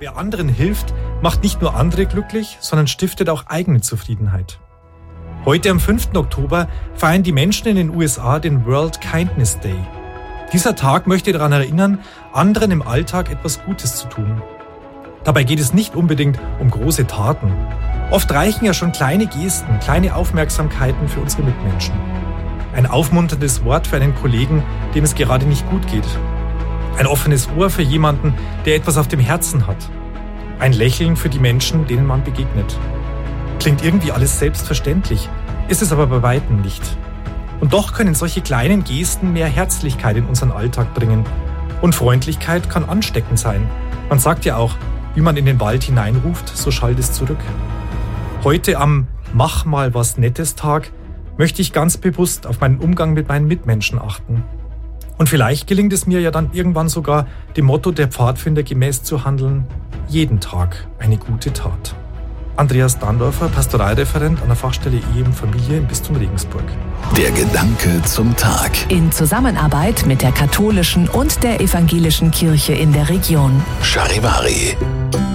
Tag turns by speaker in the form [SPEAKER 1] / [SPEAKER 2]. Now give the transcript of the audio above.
[SPEAKER 1] Wer anderen hilft, macht nicht nur andere glücklich, sondern stiftet auch eigene Zufriedenheit. Heute am 5. Oktober feiern die Menschen in den USA den World Kindness Day. Dieser Tag möchte daran erinnern, anderen im Alltag etwas Gutes zu tun. Dabei geht es nicht unbedingt um große Taten. Oft reichen ja schon kleine Gesten, kleine Aufmerksamkeiten für unsere Mitmenschen. Ein aufmunterndes Wort für einen Kollegen, dem es gerade nicht gut geht. Ein offenes Ohr für jemanden, der etwas auf dem Herzen hat. Ein Lächeln für die Menschen, denen man begegnet. Klingt irgendwie alles selbstverständlich, ist es aber bei weitem nicht. Und doch können solche kleinen Gesten mehr Herzlichkeit in unseren Alltag bringen. Und Freundlichkeit kann ansteckend sein. Man sagt ja auch, wie man in den Wald hineinruft, so schallt es zurück. Heute am Mach mal was Nettes Tag möchte ich ganz bewusst auf meinen Umgang mit meinen Mitmenschen achten. Und vielleicht gelingt es mir ja dann irgendwann sogar, dem Motto der Pfadfinder gemäß zu handeln: jeden Tag eine gute Tat. Andreas Dandorfer, Pastoralreferent an der Fachstelle Ehe und Familie im Bistum Regensburg.
[SPEAKER 2] Der Gedanke zum Tag.
[SPEAKER 3] In Zusammenarbeit mit der katholischen und der evangelischen Kirche in der Region.
[SPEAKER 2] Charivari.